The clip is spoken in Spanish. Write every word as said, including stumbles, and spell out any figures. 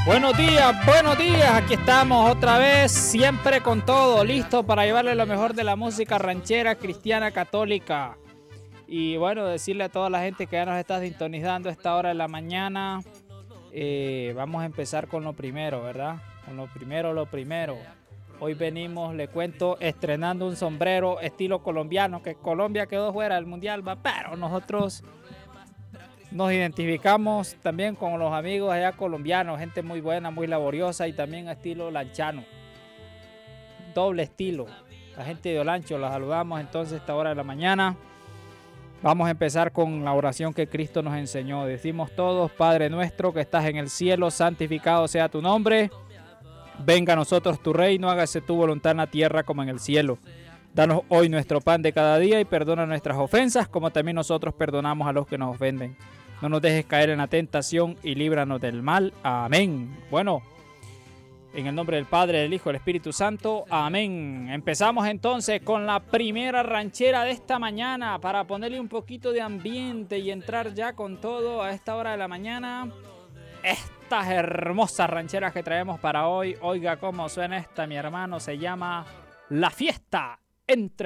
Buenos días, buenos días, aquí estamos otra vez, siempre con todo, listo para llevarle lo mejor de la música ranchera, cristiana, católica. Y bueno, decirle a toda la gente que ya nos está sintonizando a esta hora de la mañana, eh, vamos a empezar con lo primero, ¿verdad? Con lo primero, lo primero. Hoy venimos, le cuento, estrenando un sombrero estilo colombiano, que Colombia quedó fuera del mundial, va, pero nosotros nos identificamos también con los amigos allá colombianos, gente muy buena, muy laboriosa y también estilo lanchano, doble estilo. La gente de Olancho, la saludamos entonces a esta hora de la mañana. Vamos a empezar con la oración que Cristo nos enseñó. Decimos todos: Padre nuestro que estás en el cielo, santificado sea tu nombre. Venga a nosotros tu reino, hágase tu voluntad en la tierra como en el cielo. Danos hoy nuestro pan de cada día y perdona nuestras ofensas, como también nosotros perdonamos a los que nos ofenden. No nos dejes caer en la tentación y líbranos del mal. Amén. Bueno, en el nombre del Padre, del Hijo y del Espíritu Santo. Amén. Empezamos entonces con la primera ranchera de esta mañana para ponerle un poquito de ambiente y entrar ya con todo a esta hora de la mañana. Estas hermosas rancheras que traemos para hoy. Oiga cómo suena esta, mi hermano. Se llama La Fiesta entre